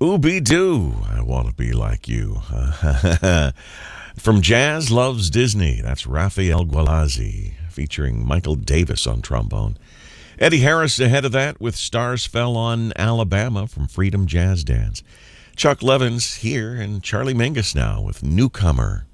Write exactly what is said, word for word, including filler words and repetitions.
Ooby-Doo, I Want to Be Like You. From Jazz Loves Disney, that's Rafael Gualazzi, featuring Michael Davis on trombone. Eddie Harris ahead of that with Stars Fell on Alabama from Freedom Jazz Dance. Chuck Levin's here, and Charlie Mingus now with Newcomer.